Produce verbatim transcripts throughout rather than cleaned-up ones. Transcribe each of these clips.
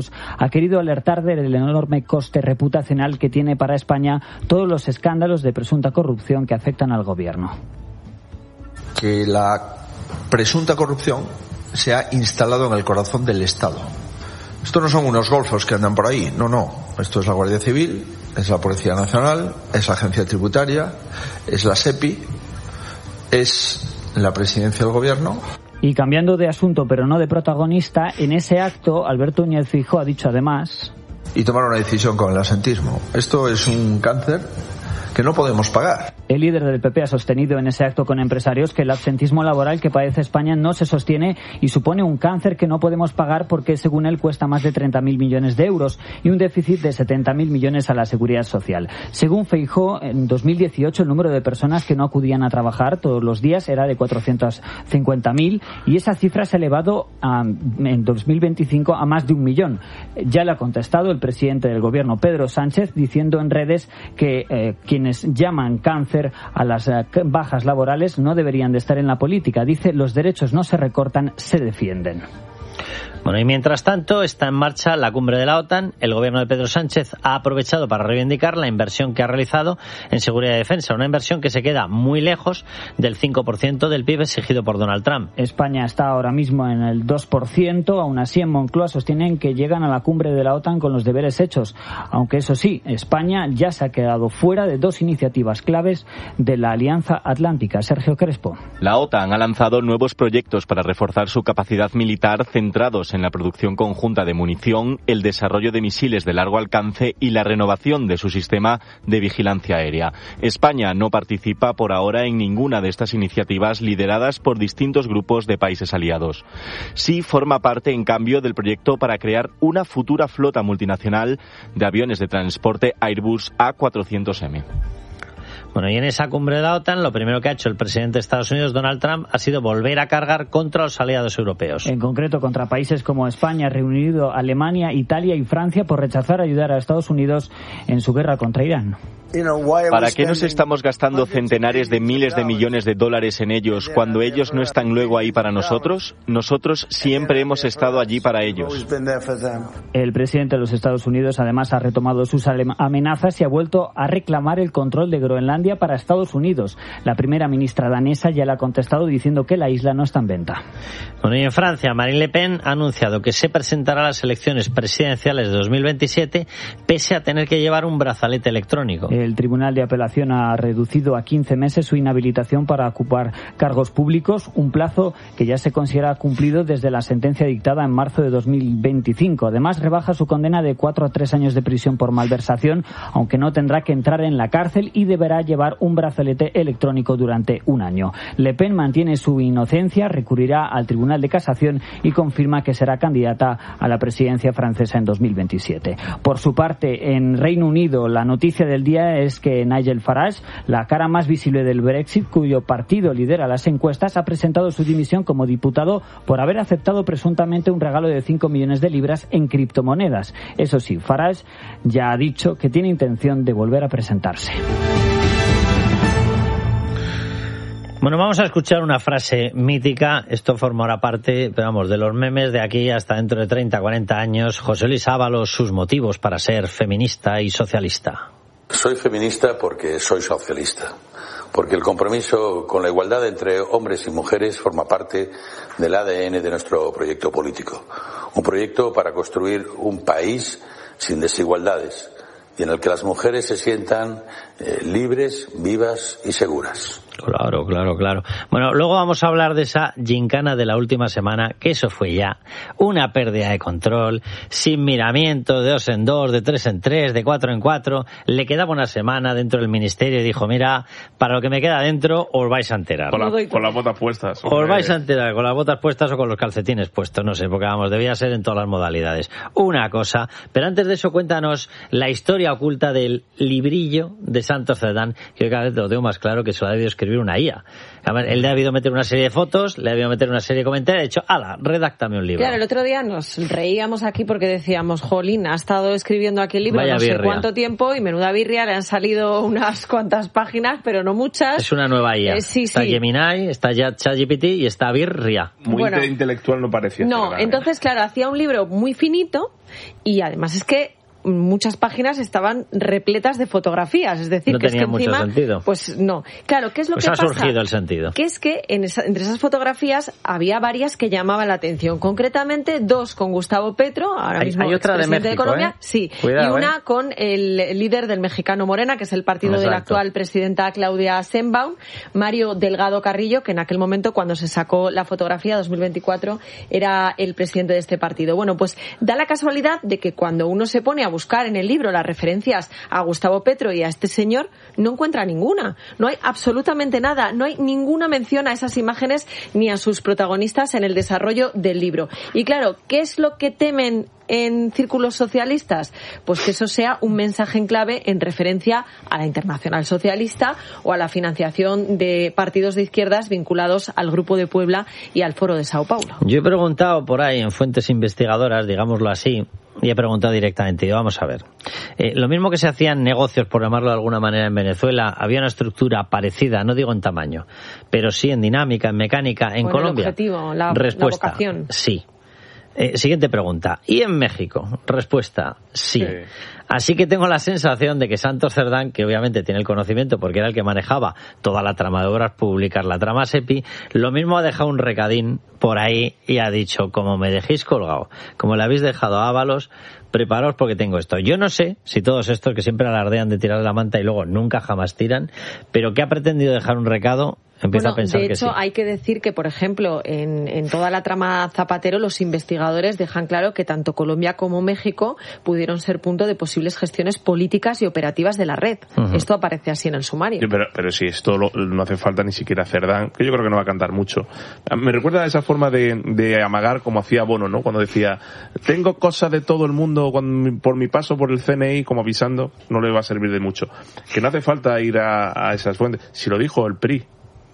ha querido alertar del enorme coste reputacional que tiene para España todos los escándalos de presunta corrupción que afectan al gobierno. Que la presunta corrupción se ha instalado en el corazón del Estado. Esto no son unos golfos que andan por ahí, no, no. Esto es la Guardia Civil, es la Policía Nacional, es la Agencia Tributaria, es la SEPI, es la Presidencia del Gobierno. Y cambiando de asunto, pero no de protagonista, en ese acto, Alberto Núñez Feijóo ha dicho además... Y tomar una decisión con el absentismo. Esto es un cáncer que no podemos pagar. El líder del P P ha sostenido en ese acto con empresarios que el absentismo laboral que padece España no se sostiene y supone un cáncer que no podemos pagar porque, según él, cuesta más de treinta mil millones de euros y un déficit de setenta mil millones a la Seguridad Social. Según Feijóo, en dos mil dieciocho el número de personas que no acudían a trabajar todos los días era de cuatrocientos cincuenta mil y esa cifra se ha elevado a, en dos mil veinticinco a más de un millón. Ya le ha contestado el presidente del Gobierno, Pedro Sánchez, diciendo en redes que eh, quienes llaman cáncer a las bajas laborales no deberían de estar en la política. Dice, los derechos no se recortan, se defienden. Bueno, y mientras tanto está en marcha la cumbre de la OTAN. El gobierno de Pedro Sánchez ha aprovechado para reivindicar la inversión que ha realizado en seguridad y defensa, una inversión que se queda muy lejos del cinco por ciento del P I B exigido por Donald Trump. España está ahora mismo en el dos por ciento, aún así en Moncloa sostienen que llegan a la cumbre de la OTAN con los deberes hechos, aunque eso sí, España ya se ha quedado fuera de dos iniciativas claves de la Alianza Atlántica. Sergio Crespo. La OTAN ha lanzado nuevos proyectos para reforzar su capacidad militar centrados en la producción conjunta de munición, el desarrollo de misiles de largo alcance y la renovación de su sistema de vigilancia aérea. España no participa por ahora en ninguna de estas iniciativas lideradas por distintos grupos de países aliados. Sí forma parte, en cambio, del proyecto para crear una futura flota multinacional de aviones de transporte Airbus A cuatrocientos eme. Bueno, y en esa cumbre de la OTAN, lo primero que ha hecho el presidente de Estados Unidos, Donald Trump, ha sido volver a cargar contra los aliados europeos. En concreto, contra países como España, Reino Unido, Alemania, Italia y Francia por rechazar ayudar a Estados Unidos en su guerra contra Irán. ¿Para qué nos estamos gastando centenares de miles de millones de dólares en ellos cuando ellos no están luego ahí para nosotros? Nosotros siempre hemos estado allí para ellos. El presidente de los Estados Unidos además ha retomado sus amenazas y ha vuelto a reclamar el control de Groenlandia para Estados Unidos. La primera ministra danesa ya le ha contestado diciendo que la isla no está en venta. Bueno, y en Francia, Marine Le Pen ha anunciado que se presentará a las elecciones presidenciales de dos mil veintisiete pese a tener que llevar un brazalete electrónico. El Tribunal de Apelación ha reducido a quince meses su inhabilitación para ocupar cargos públicos, un plazo que ya se considera cumplido desde la sentencia dictada en marzo de dos mil veinticinco. Además, rebaja su condena de cuatro a tres años de prisión por malversación, aunque no tendrá que entrar en la cárcel y deberá llevar un brazalete electrónico durante un año. Le Pen mantiene su inocencia, recurrirá al Tribunal de Casación y confirma que será candidata a la presidencia francesa en dos mil veintisiete. Por su parte, en Reino Unido, la noticia del día es que Nigel Farage, la cara más visible del Brexit, cuyo partido lidera las encuestas, ha presentado su dimisión como diputado por haber aceptado presuntamente un regalo de cinco millones de libras en criptomonedas. Eso sí, Farage ya ha dicho que tiene intención de volver a presentarse. Bueno, vamos a escuchar una frase mítica. Esto formará parte, pero vamos, de los memes de aquí hasta dentro de treinta, cuarenta años. José Luis Ábalos, sus motivos para ser feminista y socialista. Soy feminista porque soy socialista, porque el compromiso con la igualdad entre hombres y mujeres forma parte del A D N de nuestro proyecto político. Un proyecto para construir un país sin desigualdades y en el que las mujeres se sientan eh, libres, vivas y seguras. Claro, claro, claro. Bueno, luego vamos a hablar de esa gincana de la última semana, que eso fue ya una pérdida de control, sin miramiento, de dos en dos, de tres en tres, de cuatro en cuatro. Le quedaba una semana dentro del ministerio y dijo, mira, para lo que me queda dentro os vais a enterar. Con, la, con las botas puestas. Os vais a enterar, con las botas puestas o con los calcetines puestos, no sé, porque vamos, debía ser en todas las modalidades. Una cosa, pero antes de eso cuéntanos la historia oculta del librillo de Santos Cerdán, que cada vez lo tengo más claro que se lo ha debido escribir escribir una I A. A ver, él le ha habido meter una serie de fotos, le ha habido meter una serie de comentarios, ha dicho, ala, redáctame un libro. Claro, el otro día nos reíamos aquí porque decíamos, jolín, ha estado escribiendo aquí el libro Vaya no birria. sé cuánto tiempo y menuda birria, le han salido unas cuantas páginas, pero no muchas. Es una nueva I A. Eh, sí, está sí. Gemini, está ya ChatGPT y está birria. Muy Bueno, intelectual no parecía. No, ser, entonces, claro, hacía un libro muy finito y además es que muchas páginas estaban repletas de fotografías, es decir, No que es que tenía mucho encima, sentido. pues no. Claro, ¿qué es lo Pues que ha pasa? surgido el sentido. Que es que en esa, entre esas fotografías había varias que llamaban la atención, concretamente dos con Gustavo Petro, ahora Hay- mismo hay otra de expresidente México, Colombia, ¿eh? sí, Cuidado, y una ¿eh? con el líder del mexicano Morena, que es el partido de la Exacto. actual presidenta Claudia Sheinbaum, Mario Delgado Carrillo, que en aquel momento, cuando se sacó la fotografía, dos mil veinticuatro, era el presidente de este partido. Bueno, pues da la casualidad de que cuando uno se pone a buscar en el libro las referencias a Gustavo Petro y a este señor, no encuentra ninguna. No hay absolutamente nada. No hay ninguna mención a esas imágenes ni a sus protagonistas en el desarrollo del libro. Y claro, ¿qué es lo que temen en círculos socialistas? Pues que eso sea un mensaje en clave en referencia a la Internacional Socialista o a la financiación de partidos de izquierdas vinculados al Grupo de Puebla y al Foro de Sao Paulo. Yo he preguntado por ahí en fuentes investigadoras, digámoslo así, y he preguntado directamente, y vamos a ver. Eh, lo mismo que se hacían negocios, por llamarlo de alguna manera, en Venezuela, había una estructura parecida, no digo en tamaño, pero sí en dinámica, en mecánica, en Con Colombia. el objetivo, la, Respuesta, la vocación. sí. Eh, siguiente pregunta. ¿Y en México? Respuesta, sí. Sí. Así que tengo la sensación de que Santos Cerdán, que obviamente tiene el conocimiento porque era el que manejaba toda la trama de obras públicas, la trama SEPI, lo mismo ha dejado un recadín por ahí y ha dicho, como me dejéis colgado, como le habéis dejado a Ábalos, preparaos porque tengo esto. Yo no sé si todos estos que siempre alardean de tirar la manta y luego nunca jamás tiran, pero que ha pretendido dejar un recado, empiezo Bueno, a pensar de que hecho, sí. hay que decir que, por ejemplo, en, en toda la trama Zapatero, los investigadores dejan claro que tanto Colombia como México pudieron ser punto de posibles gestiones políticas y operativas de la red. Uh-huh. Esto aparece así en el sumario. Sí, pero, pero si esto lo- no hace falta ni siquiera Cerdán, que yo creo que no va a cantar mucho. Me recuerda a esa forma de, de amagar como hacía Bono, ¿no? Cuando decía, tengo cosas de todo el mundo cuando, por mi paso por el C N I, como avisando, no le va a servir de mucho. Que no hace falta ir a, a esas fuentes. Si lo dijo el P R I.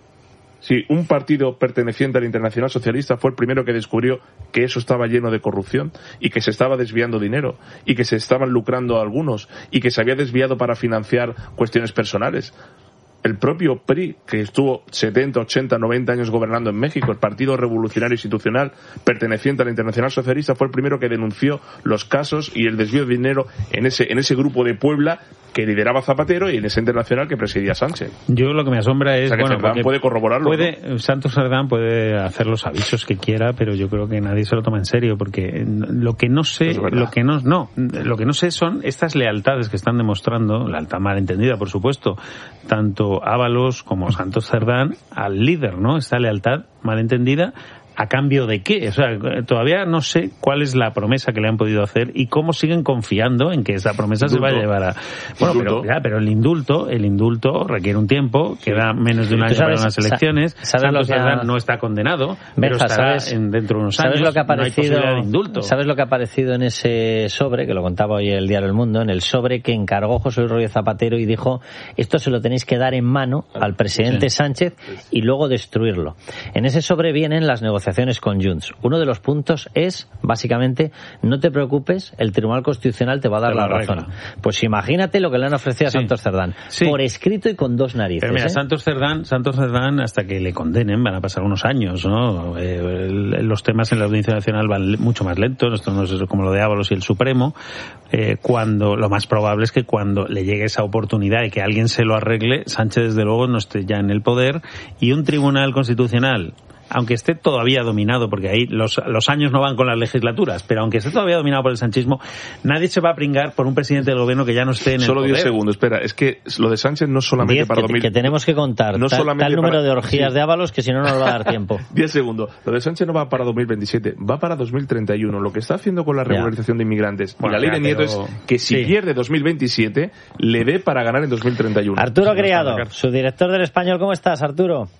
Si un partido perteneciente a la Internacional Socialista fue el primero que descubrió que eso estaba lleno de corrupción y que se estaba desviando dinero y que se estaban lucrando algunos y que se había desviado para financiar cuestiones personales. El propio P R I, que estuvo setenta, ochenta, noventa años gobernando en México, el Partido Revolucionario Institucional perteneciente a la Internacional Socialista, fue el primero que denunció los casos y el desvío de dinero en ese, en ese grupo de Puebla que lideraba Zapatero y en esa internacional que presidía Sánchez. Yo lo que me asombra es... O sea, que bueno, Cerdán porque puede corroborarlo, puede, ¿no? Santos Cerdán puede hacer los avisos que quiera, pero yo creo que nadie se lo toma en serio, porque lo que no sé, Es verdad. lo que no, no, lo que no sé son estas lealtades que están demostrando, lealtad malentendida, por supuesto, tanto Ábalos como Santos Cerdán al líder, ¿no? Esta lealtad malentendida, ¿a cambio de qué? O sea, todavía no sé cuál es la promesa que le han podido hacer y cómo siguen confiando en que esa promesa se va a llevar a... Bueno, pero, ya, pero el indulto, el indulto requiere un tiempo, queda menos de un año ¿Tú sabes- para unas elecciones. sabes Santos lo que ha- Cerdán no está condenado, pero Benja, estará ¿sabes- en, dentro de unos ¿Sabes años. lo que ha no hay aparecido? posibilidad de indulto. ¿Sabes lo que ha aparecido en ese sobre que lo contaba hoy el diario El Mundo? En el sobre que encargó José Luis Rodríguez Zapatero y dijo, esto se lo tenéis que dar en mano al presidente Sí. Sánchez y luego destruirlo. En ese sobre vienen las negociaciones con Junts. Uno de los puntos es, básicamente, no te preocupes, el Tribunal Constitucional te va a dar Te la lo razón. arregla. Pues imagínate lo que le han ofrecido a Sí. Santos Cerdán. Sí. Por escrito y con dos narices. Pero mira, ¿eh? Santos Cerdán, Santos Cerdán, hasta que le condenen, van a pasar unos años, ¿no? Eh, el- los temas en la Audiencia Nacional van le- mucho más lentos, esto no es como lo de Ábalos y el Supremo, eh, cuando, lo más probable es que cuando le llegue esa oportunidad y que alguien se lo arregle, Sánchez desde luego no esté ya en el poder, y un Tribunal Constitucional, aunque esté todavía dominado, porque ahí los, los años no van con las legislaturas, pero aunque esté todavía dominado por el sanchismo, nadie se va a pringar por un presidente del gobierno que ya no esté en el Solo poder. diez segundos, espera, es que lo de Sánchez no solamente Diez, para que, dos mil... que tenemos que contar No tal, solamente tal número para- de orgías sí. de Ábalos que si no, no nos va a dar tiempo. diez segundos. Lo de Sánchez no va para dos mil veintisiete, va para dos mil treinta y uno. Lo que está haciendo con la Ya. regularización de inmigrantes y Bueno, la ley ya, de Nieto pero- es que si sí. pierde dos mil veintisiete, le dé para ganar en dos mil treinta y uno. Arturo Sí, no está Criado, Ricardo. su director del Español, ¿cómo estás, Arturo?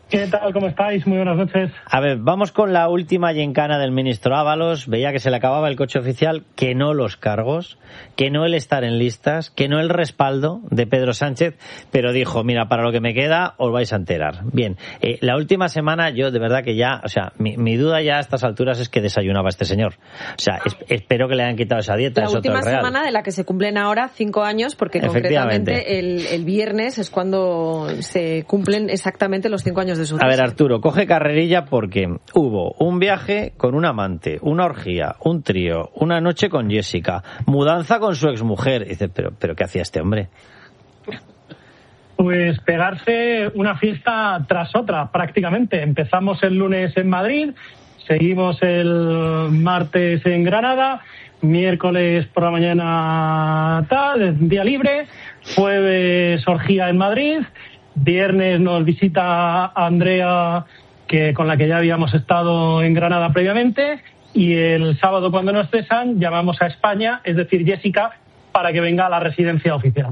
¿Qué tal? ¿Cómo estáis? Muy buenas noches. A ver, vamos con la última gincana del ministro Ábalos. Veía que se le acababa el coche oficial, que no los cargos, que no el estar en listas, que no el respaldo de Pedro Sánchez, pero dijo, mira, para lo que me queda os vais a enterar. Bien, eh, la última semana yo de verdad que ya, o sea, mi, mi duda ya a estas alturas es que desayunaba este señor. O sea, es, espero que le hayan quitado esa dieta. La eso última todo es real. semana de la que se cumplen ahora cinco años, porque concretamente el, el viernes es cuando se cumplen exactamente los cinco años de su A ver, Arturo, coge carrerilla porque hubo un viaje con un amante, una orgía, un trío, una noche con Jessica, mudanza con su exmujer. Y dices, pero, pero ¿qué hacía este hombre? Pues pegarse una fiesta tras otra, prácticamente. Empezamos el lunes en Madrid, seguimos el martes en Granada, miércoles por la mañana tal, día libre, jueves orgía en Madrid, viernes nos visita Andrea, que con la que ya habíamos estado en Granada previamente, y el sábado cuando nos cesan llamamos a España, es decir, Jessica, para que venga a la residencia oficial.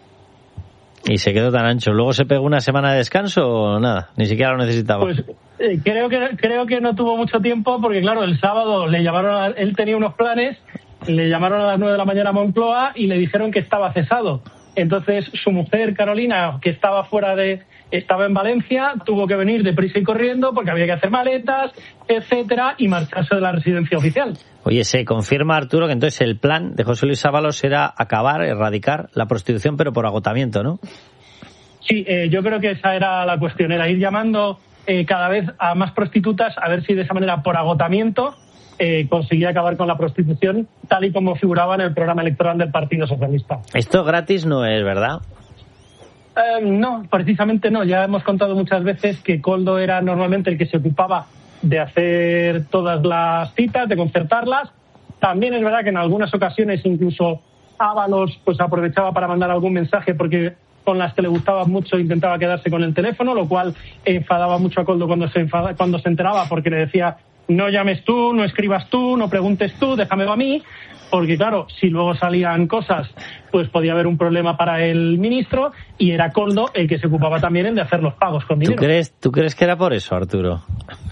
Y se quedó tan ancho. ¿Luego se pegó una semana de descanso o nada? Ni siquiera lo necesitaba. Pues eh, creo que creo que no tuvo mucho tiempo porque, claro, el sábado le llamaron, a, él tenía unos planes, le llamaron a las nueve de la mañana a Moncloa y le dijeron que estaba cesado. Entonces su mujer, Carolina, que estaba fuera de... estaba en Valencia, tuvo que venir deprisa y corriendo porque había que hacer maletas, etcétera, y marcharse de la residencia oficial. Oye, se confirma, Arturo, que entonces el plan de José Luis Ábalos era acabar, erradicar la prostitución, pero por agotamiento, ¿no? Sí, eh, yo creo que esa era la cuestión, era ir llamando eh, cada vez a más prostitutas, a ver si de esa manera, por agotamiento, eh, conseguía acabar con la prostitución, tal y como figuraba en el programa electoral del Partido Socialista. Esto gratis no es, ¿verdad? Eh, no, precisamente no. Ya hemos contado muchas veces que Koldo era normalmente el que se ocupaba de hacer todas las citas, de concertarlas. También es verdad que en algunas ocasiones incluso Ábalos pues aprovechaba para mandar algún mensaje porque con las que le gustaba mucho intentaba quedarse con el teléfono, lo cual enfadaba mucho a Koldo cuando se, enfada, cuando se enteraba porque le decía no llames tú, no escribas tú, no preguntes tú, déjamelo a mí. Porque claro, si luego salían cosas, pues podía haber un problema para el ministro y era Koldo el que se ocupaba también en de hacer los pagos con dinero. ¿Tú crees, ¿Tú crees que era por eso, Arturo?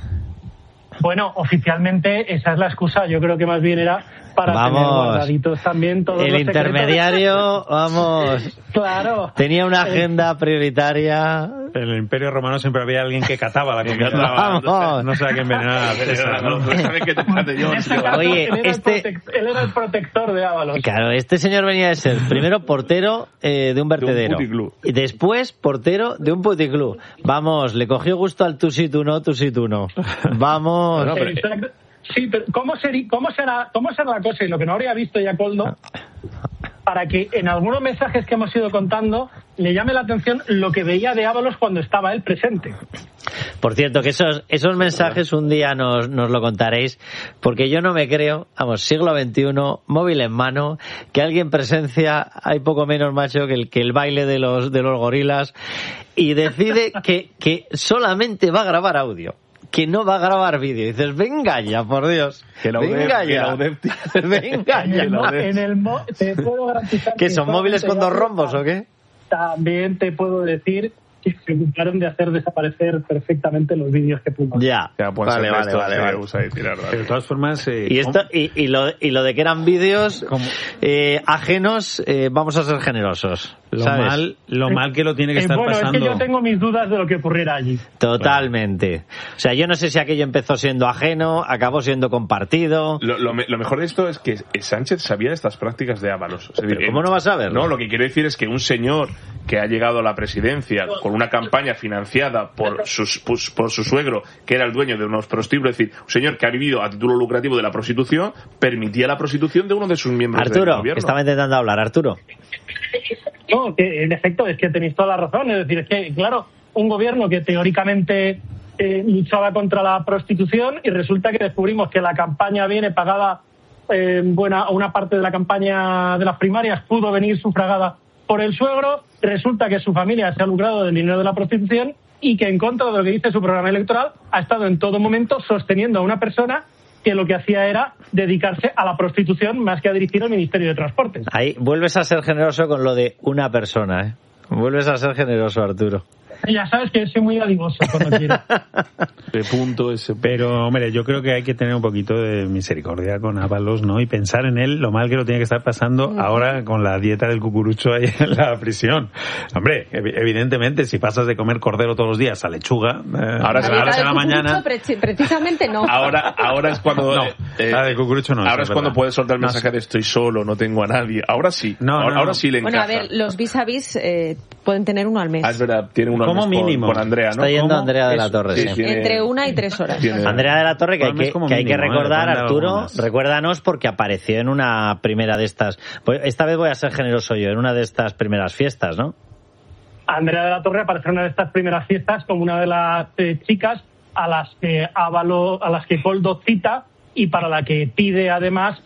Bueno, oficialmente esa es la excusa. Yo creo que más bien era para vamos, tener guardaditos también todos el los intermediario, vamos. Claro. Tenía una agenda prioritaria. En el Imperio Romano siempre había alguien que cataba la comida. Vamos. No sé a qué envenenar a César, ¿no? Oye, él era, este... él era el protector de Ábalos. Claro, este señor venía de ser primero portero eh, de un vertedero. De un puticlub. Y después portero de un puticlub. Vamos, le cogió gusto al tú sí, tú no, tú sí, tú no. Vamos. No, pero... Sí, pero ¿cómo, sería, cómo, será, ¿cómo será la cosa? Y lo que no habría visto ya Koldo, para que en algunos mensajes que hemos ido contando le llame la atención lo que veía de Ábalos cuando estaba él presente. Por cierto, que esos esos mensajes un día nos, nos lo contaréis, porque yo no me creo, vamos, siglo veintiuno, móvil en mano, que alguien presencia, hay poco menos macho que el, que el baile de los, de los gorilas, y decide que, que solamente va a grabar audio, que no va a grabar vídeo. Y dices, venga ya, por Dios. Que la venga UDEP, ya. Que la venga en ya. El, mo- en el mo- te puedo garantizar ¿Qué son móviles con dos rombos o qué? También te puedo decir que se ocuparon de hacer desaparecer perfectamente los vídeos que pusimos. Ya, Ya, pues vale, vale, esto vale, se vale. usa y tirar, vale. De todas formas... Eh, Y esto y, y, lo, y lo de que eran vídeos eh, ajenos, eh, vamos a ser generosos. Lo ¿sabes? mal, lo mal que lo tiene que Eh, estar bueno, pasando. es que yo tengo mis dudas de lo que ocurriera allí. Totalmente. O sea, yo no sé si aquello empezó siendo ajeno, acabó siendo compartido. Lo, lo, me- lo mejor de esto es que Sánchez sabía de estas prácticas de Ábalos. Es decir, Pero ¿cómo no vas a saberlo? No, lo que quiero decir es que un señor que ha llegado a la presidencia con una campaña financiada por, sus, pues, por su suegro, que era el dueño de unos prostíbulos, es decir, un señor que ha vivido a título lucrativo de la prostitución, permitía la prostitución de uno de sus miembros del Arturo, gobierno. que estaba intentando hablar. Arturo. No, que en efecto es que tenéis toda la razón. Es decir, es que, claro, un gobierno que teóricamente eh, luchaba contra la prostitución y resulta que descubrimos que la campaña viene pagada, eh, buena, una parte de la campaña de las primarias pudo venir sufragada por el suegro, resulta que su familia se ha lucrado del dinero de la prostitución y que en contra de lo que dice su programa electoral ha estado en todo momento sosteniendo a una persona que lo que hacía era dedicarse a la prostitución más que a dirigir el Ministerio de Transportes. Ahí vuelves a ser generoso con lo de una persona, ¿eh? Vuelves a ser generoso, Arturo. Ya sabes que soy muy dadivoso cuando quiero. De punto ese. Pero, hombre, yo creo que hay que tener un poquito de misericordia con Ábalos, ¿no? Y pensar en él, lo mal que lo tiene que estar pasando uh-huh. ahora con la dieta del cucurucho ahí en la prisión. Hombre, evidentemente, si pasas de comer cordero todos los días a lechuga, eh, ahora a la mañana... Pre- precisamente no. Ahora, ahora es cuando... No, eh, la del cucurucho no. Ahora es, es cuando puedes soltar el mensaje no, de estoy solo, no tengo a nadie. Ahora sí. No, ahora, no, ahora sí le encaja. Bueno, a ver, los vis a vis eh, pueden tener uno al mes. Ah, es verdad, tiene uno al mes mínimo. Con, con Andrea, ¿no? Está yendo Andrea de la Torre, sí, sí. Tiene, entre una y tres horas. Tiene, Andrea de la Torre, que hay que, que, hay que recordar, ¿eh? Arturo, recuérdanos, porque apareció en una primera de estas... Pues esta vez voy a ser generoso yo, en una de estas primeras fiestas, ¿no? Andrea de la Torre apareció en una de estas primeras fiestas como una de las eh, chicas a las que Ábalos, a las que Koldo cita y para la que pide además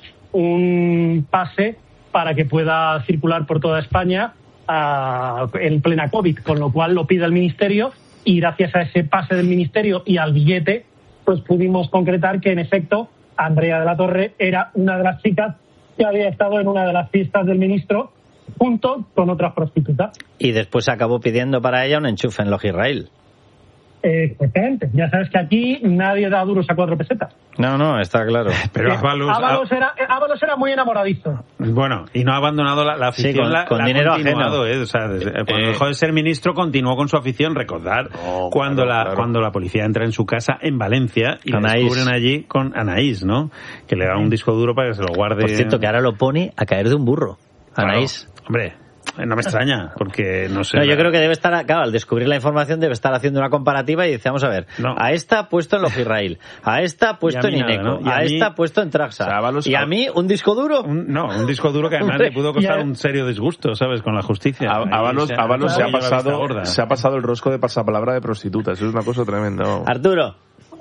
un pase para que pueda circular por toda España uh, en plena COVID, con lo cual lo pide el Ministerio y gracias a ese pase del Ministerio y al billete pues pudimos concretar que en efecto Andrea de la Torre era una de las chicas que había estado en una de las fiestas del ministro junto con otras prostitutas. Y después acabó pidiendo para ella un enchufe en Logirrail. Exactamente. Ya sabes que aquí nadie da duros a cuatro pesetas. No, no, está claro. Pero Ábalos, Ábalos, era, Ábalos era muy enamoradizo. Bueno, y no ha abandonado la, la afición. Sí, con, la, con la dinero ajeno. ajeno. ¿eh? O sea, desde, cuando eh. dejó de ser ministro, continuó con su afición. Recordar oh, cuando, claro, la, claro. cuando la policía entra en su casa en Valencia y Anaís. descubren allí con Anaís, ¿no? Que le da un disco duro para que se lo guarde. Por cierto, que ahora lo pone a caer de un burro. Anaís. Claro. Hombre. No me extraña, porque no sé. No, yo creo que debe estar, claro, al descubrir la información debe estar haciendo una comparativa y dice, vamos a ver, no. a esta puesto en Logirrail, a esta puesto en Ineco, nada, ¿no? a, a mí, esta puesto en Traxa, o sea, Ábalos, y a mí un disco duro. Un, no, un disco duro que además le pudo costar un serio disgusto, ¿sabes? Con la justicia. Ábalos se, Ábalos se, ha pasado, se ha pasado el rosco de pasapalabra de prostituta, eso es una cosa tremenda. Arturo.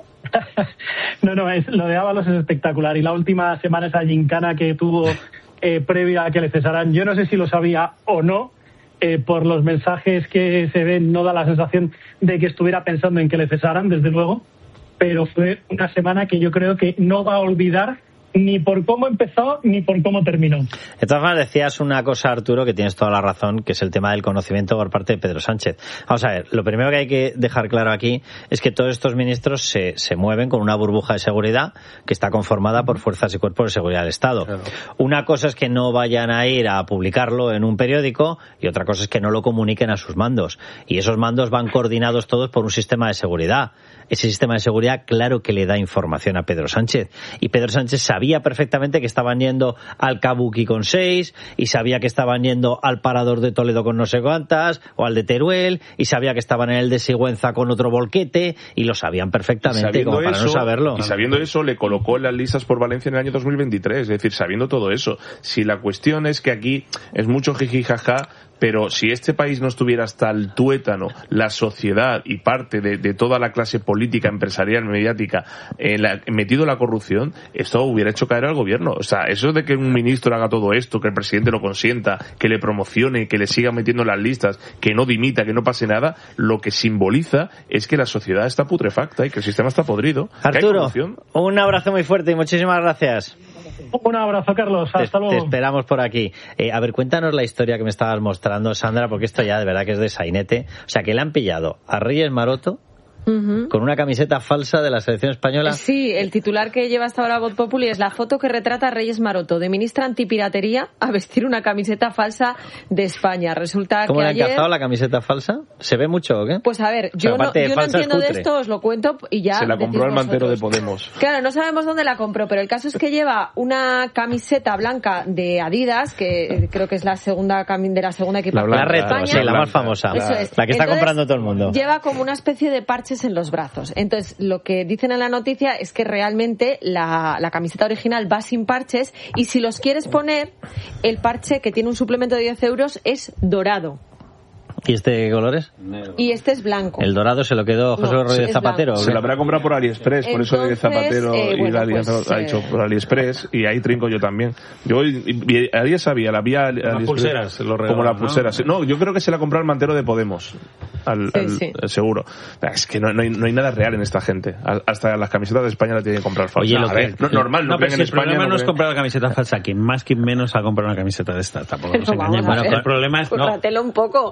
No, no, es, lo de Ábalos es espectacular y la última semana esa gincana que tuvo eh, previa a que le cesaran, yo no sé si lo sabía o no, eh, por los mensajes que se ven no da la sensación de que estuviera pensando en que le cesaran, desde luego, pero fue una semana que yo creo que no va a olvidar ni por cómo empezó ni por cómo terminó. De todas formas, decías una cosa, Arturo, que tienes toda la razón, que es el tema del conocimiento por parte de Pedro Sánchez. Vamos a ver, lo primero que hay que dejar claro aquí es que todos estos ministros se, se mueven con una burbuja de seguridad que está conformada por fuerzas y cuerpos de seguridad del Estado. Claro. Una cosa es que no vayan a ir a publicarlo en un periódico y otra cosa es que no lo comuniquen a sus mandos. Y esos mandos van coordinados todos por un sistema de seguridad. Ese sistema de seguridad, claro que le da información a Pedro Sánchez. Y Pedro Sánchez sabía perfectamente que estaban yendo al Kabuki con seis, y sabía que estaban yendo al Parador de Toledo con no sé cuántas, o al de Teruel, y sabía que estaban en el de Sigüenza con otro volquete, y lo sabían perfectamente, como para eso, no saberlo. Y sabiendo eso, le colocó en las listas por Valencia en el año dos mil veintitrés. Es decir, sabiendo todo eso. Si la cuestión es que aquí es mucho jiji jaja, pero si este país no estuviera hasta el tuétano, la sociedad y parte de, de toda la clase política, empresarial, mediática, eh, la, metido en la corrupción, esto hubiera hecho caer al gobierno. O sea, eso de que un ministro haga todo esto, que el presidente lo consienta, que le promocione, que le siga metiendo en las listas, que no dimita, que no pase nada, lo que simboliza es que la sociedad está putrefacta y que el sistema está podrido. Arturo, un abrazo muy fuerte y muchísimas gracias. Un abrazo, Carlos. Hasta te, luego. Te esperamos por aquí. Eh, a ver, cuéntanos la historia que me estabas mostrando, Sandra, porque esto ya de verdad que es de sainete. O sea, que le han pillado a Reyes Maroto Uh-huh. con una camiseta falsa de la selección española. Sí, el titular que lleva hasta ahora Voz Populi es la foto que retrata a Reyes Maroto, de ministra antipiratería a vestir una camiseta falsa de España. Resulta ¿Cómo que le ayer... han cazado la camiseta falsa? ¿Se ve mucho o qué? Pues a ver, o sea, yo, no, yo no entiendo de cutre. esto, os lo cuento y ya... Se la compró el mantero de Podemos. Claro, no sabemos dónde la compró, pero el caso es que lleva una camiseta blanca de Adidas, que creo que es la segunda de la segunda equipación de España. Retro, sí, la más famosa. Eso es. La que está Entonces, comprando todo el mundo. Lleva como una especie de parches en los brazos. Entonces, lo que dicen en la noticia es que realmente la, la camiseta original va sin parches y si los quieres poner, el parche que tiene un suplemento de diez euros es dorado. ¿Y este color es? Y este es blanco. ¿El dorado se lo quedó José no, Rodríguez Zapatero? Se lo habrá comprado por AliExpress, por Entonces, eso de Zapatero eh, y bueno, la Alianza pues, lo ha hecho por AliExpress y ahí trinco yo también. Yo ayer sabía, la vía AliExpress. Pulseras, lo regalan, como la pulsera. ¿no? no, yo creo que se la compró el mantero de Podemos. Al, sí, al, sí. al seguro. Es que no, no, hay, no hay nada real en esta gente. Hasta las camisetas de España la tienen que comprar falsas. Oye, lo a ver, que, no, normal, no, no pero si en el España. El problema no, no es creen... comprar la camiseta falsa. Quien más, quien menos ha comprado una camiseta de esta. Tampoco nos no, engañemos. Bueno, el problema es... Cúrratelo no. un poco. Hombre,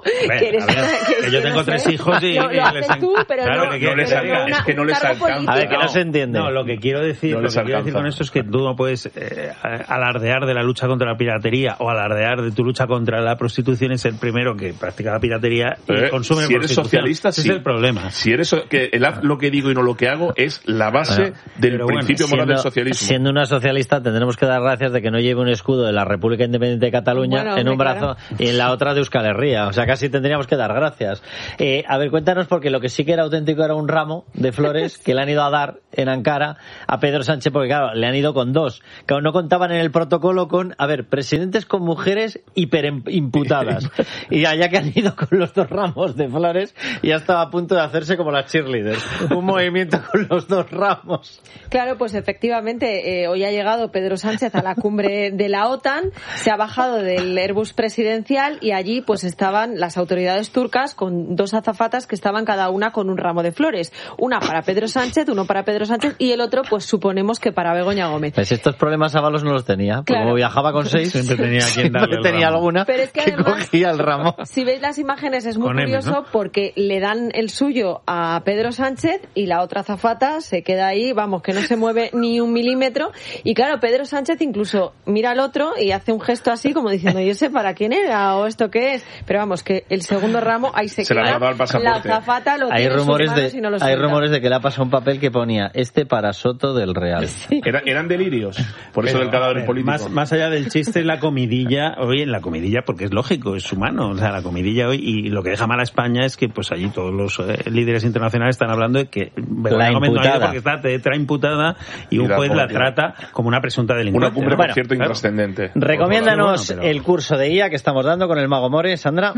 ver, eres, a ver, que que yo tengo no tres sé. hijos y, lo, y lo les haces tú, pero claro, no, que no les pero alcanza, una- es que no un les cargo alcanza. político. A ver, que no se entiende. No, lo que quiero decir, No lo les que quiero decir alcanza. con esto es que tú no puedes eh, alardear de la lucha contra la piratería o alardear de tu lucha contra la prostitución y ser el primero que practica la piratería y Eh, consume si eres prostitución. socialista, Ese sí. es el problema. Si eres so- que el haz lo que digo y no lo que hago es la base Bueno, del pero bueno, principio moral del Siendo, socialismo. siendo una socialista tendremos que dar gracias de que no lleve un escudo de la República Independiente de Cataluña Bueno, en un hombre, brazo y en la otra de Euskal Herria. O sea, casi tendríamos que dar gracias. Eh, a ver, cuéntanos, porque lo que sí que era auténtico era un ramo de flores que le han ido a dar en Ankara a Pedro Sánchez, porque claro, le han ido con dos. Claro, no contaban en el protocolo con, a ver, presidentes con mujeres hiperimputadas. Y allá que han ido con los dos ramos de flores, ya estaba a punto de hacerse como las cheerleaders. Un movimiento con los dos ramos. Claro, pues efectivamente, eh, hoy ha llegado Pedro Sánchez a la cumbre de la OTAN, se ha bajado del Airbus presidencial y allí pues estaban las autoridades turcas con dos azafatas que estaban cada una con un ramo de flores. Una para Pedro Sánchez, uno para Pedro Sánchez y el otro pues suponemos que para Begoña Gómez. Pues estos problemas Ábalos no los tenía. Porque Claro. como viajaba con seis, Siempre tenía quien darle siempre el tenía ramo. alguna Pero es que además, cogía el ramo. Si veis las imágenes es muy Con M, curioso ¿no? porque le dan el suyo a Pedro Sánchez y la otra azafata se queda ahí, vamos, que no se mueve ni un milímetro. Y claro, Pedro Sánchez incluso mira al otro y hace un gesto así como diciendo, yo sé para quién era o esto qué es. Pero vamos, que el segundo ramo ahí se, Se le ha queda. guardado el pasaporte. La azafata lo Hay tiene en sus rumores manos de y no lo hay suelta. rumores de que le ha pasado un papel que ponía este para Soto del Real. Era- eran delirios, por eso Pero, del cadáver a ver, político. Más, más allá del chiste, la comidilla, hoy en la comidilla, porque es lógico, es humano, o sea, la comidilla hoy, y lo que deja mal a España es que pues allí todos los eh, líderes internacionales están hablando de que Begoña Gómez no ha ido imputada. porque está tetra imputada y, Y un la juez la policía. trata como una presunta delincuente. Una cumbre, ¿no? por Bueno, cierto, claro. intrascendente. Recomiéndanos Bueno, pero- el curso de I A que estamos dando con el Mago More, Sandra.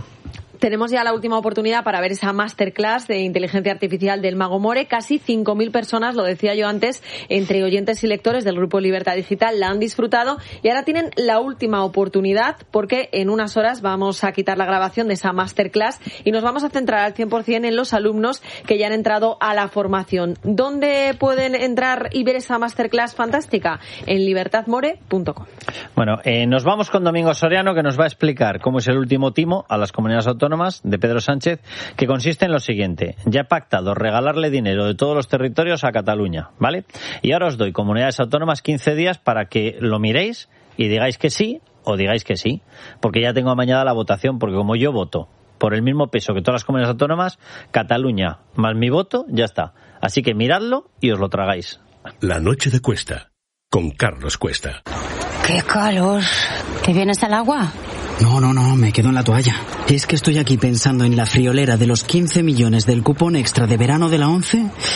Tenemos ya la última oportunidad para ver esa masterclass de inteligencia artificial del Mago More. Casi cinco mil personas, lo decía yo antes, entre oyentes y lectores del Grupo Libertad Digital la han disfrutado y ahora tienen la última oportunidad porque en unas horas vamos a quitar la grabación de esa masterclass y nos vamos a centrar al cien por ciento en los alumnos que ya han entrado a la formación. ¿Dónde pueden entrar y ver esa masterclass fantástica? En libertad more punto com. Bueno, eh, nos vamos con Domingo Soriano, que nos va a explicar cómo es el último timo a las comunidades autónomas de Pedro Sánchez, que consiste en lo siguiente. Ya he pactado regalarle dinero de todos los territorios a Cataluña, ¿vale? Y ahora os doy comunidades autónomas quince días para que lo miréis y digáis que sí o digáis que sí, porque ya tengo amañada la votación, porque como yo voto por el mismo peso que todas las comunidades autónomas, Cataluña más mi voto, ya está. Así que miradlo y os lo tragáis. La noche de Cuesta, con Carlos Cuesta. ¡Qué calor! ¿Te vienes al agua? No, no, no, me quedo en la toalla. Es que estoy aquí pensando en la friolera de los quince millones del cupón extra de verano de la ONCE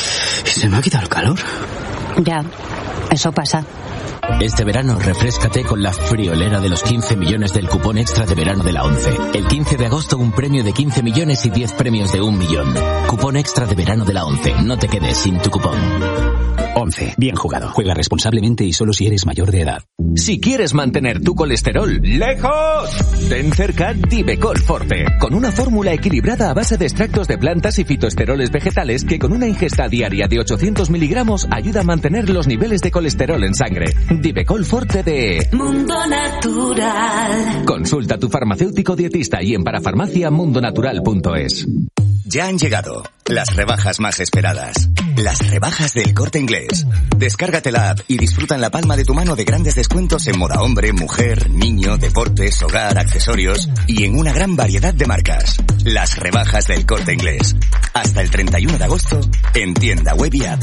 y se me ha quitado el calor. Ya, eso pasa. Este verano refréscate con la friolera de los quince millones del cupón extra de verano de la ONCE. El quince de agosto un premio de quince millones y diez premios de un millón. Cupón extra de verano de la ONCE. No te quedes sin tu cupón. ONCE. Bien jugado. Juega responsablemente y solo si eres mayor de edad. Si quieres mantener tu colesterol lejos, ten cerca Divecol Forte, con una fórmula equilibrada a base de extractos de plantas y fitoesteroles vegetales que con una ingesta diaria de ochocientos miligramos ayuda a mantener los niveles de colesterol en sangre. Divecol Forte de Mundo Natural. Consulta a tu farmacéutico dietista y en parafarmacia mundonatural punto es. Ya han llegado las rebajas más esperadas. Las rebajas del Corte Inglés. Descárgate la app y disfruta en la palma de tu mano de grandes descuentos en moda hombre, mujer, niño, deportes, hogar, accesorios y en una gran variedad de marcas. Las rebajas del Corte Inglés. Hasta el treinta y uno de agosto en tienda web y app.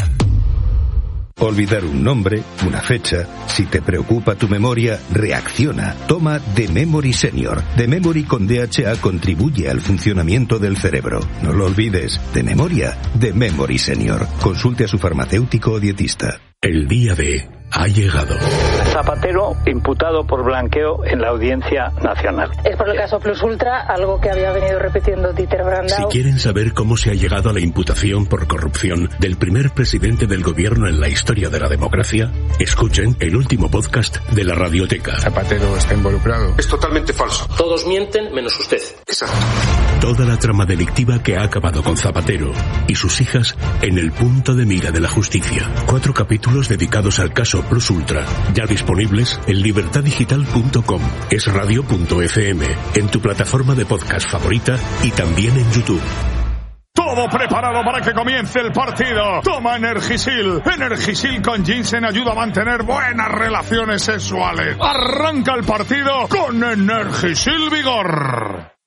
Olvidar un nombre, una fecha. Si te preocupa tu memoria, reacciona. Toma The Memory Senior. The Memory con D H A contribuye al funcionamiento del cerebro. No lo olvides. De memoria, The Memory Senior. Consulte a su farmacéutico o dietista. El día D ha llegado. Zapatero imputado por blanqueo en la Audiencia Nacional. Es por el caso Plus Ultra, algo que había venido repitiendo Dieter Brandau. Si quieren saber cómo se ha llegado a la imputación por corrupción del primer presidente del gobierno en la historia de la democracia, escuchen el último podcast de la Radioteca. Zapatero está involucrado. Es totalmente falso. Todos mienten menos usted. Exacto. Toda la trama delictiva que ha acabado con Zapatero y sus hijas en el punto de mira de la justicia. Cuatro capítulos dedicados al caso Plus Ultra, ya disponibles en libertad digital punto com, esradio punto efe eme, en tu plataforma de podcast favorita y también en YouTube. Todo preparado para que comience el partido. Toma Energisil. Energisil con ginseng ayuda a mantener buenas relaciones sexuales. Arranca el partido con Energisil Vigor.